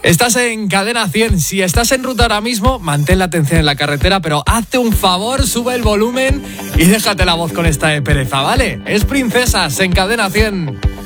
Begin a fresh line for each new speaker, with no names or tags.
Estás en Cadena 100. Si estás en ruta ahora mismo, mantén la atención en la carretera, pero hazte un favor, sube el volumen y déjate la voz con esta de pereza, ¿vale? Es Princesas en Cadena 100.